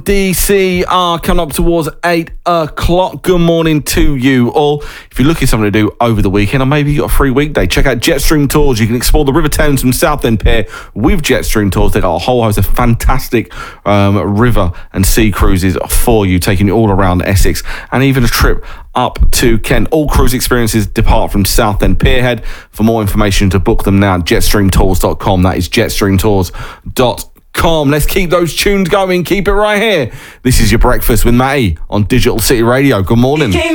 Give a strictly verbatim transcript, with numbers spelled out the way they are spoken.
D C are coming up towards eight o'clock. Good morning to you all. If you're looking for something to do over the weekend, or maybe you got a free weekday, check out Jetstream Tours. You can explore the River Thames from Southend Pier with Jetstream Tours. They've got a whole host of fantastic um, river and sea cruises for you, taking you all around Essex, and even a trip up to Kent. All cruise experiences depart from Southend Pierhead. For more information, to book them now, jetstream tours dot com. That is jetstream tours dot com. Calm. Let's keep those tunes going. Keep it right here. This is your breakfast with Matty on Digital City Radio. Good morning.